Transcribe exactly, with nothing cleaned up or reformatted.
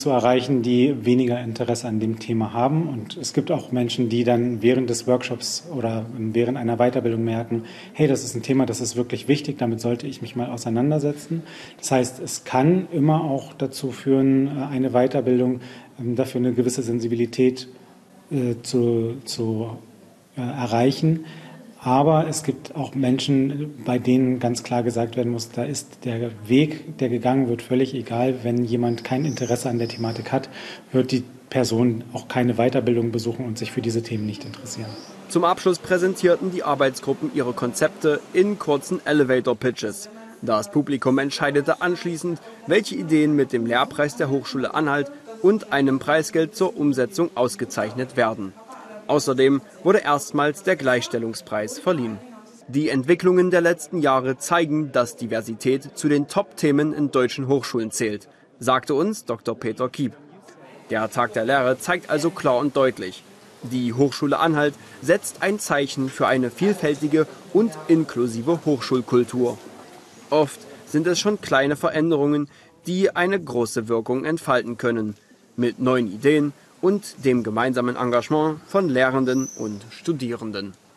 zu erreichen, die weniger Interesse an dem Thema haben. Und es gibt auch Menschen, die dann während des Workshops oder während einer Weiterbildung merken, hey, das ist ein Thema, das ist wirklich wichtig, damit sollte ich mich mal auseinandersetzen. Das heißt, es kann immer auch dazu führen, eine Weiterbildung dafür eine gewisse Sensibilität äh, zu, zu äh, erreichen. Aber es gibt auch Menschen, bei denen ganz klar gesagt werden muss, da ist der Weg, der gegangen wird, völlig egal. Wenn jemand kein Interesse an der Thematik hat, wird die Person auch keine Weiterbildung besuchen und sich für diese Themen nicht interessieren. Zum Abschluss präsentierten die Arbeitsgruppen ihre Konzepte in kurzen Elevator-Pitches. Das Publikum entscheidete anschließend, welche Ideen mit dem Lehrpreis der Hochschule Anhalt und einem Preisgeld zur Umsetzung ausgezeichnet werden. Außerdem wurde erstmals der Gleichstellungspreis verliehen. Die Entwicklungen der letzten Jahre zeigen, dass Diversität zu den Top-Themen in deutschen Hochschulen zählt, sagte uns Doktor Peter Kiep. Der Tag der Lehre zeigt also klar und deutlich: Die Hochschule Anhalt setzt ein Zeichen für eine vielfältige und inklusive Hochschulkultur. Oft sind es schon kleine Veränderungen, die eine große Wirkung entfalten können, mit neuen Ideen und dem gemeinsamen Engagement von Lehrenden und Studierenden.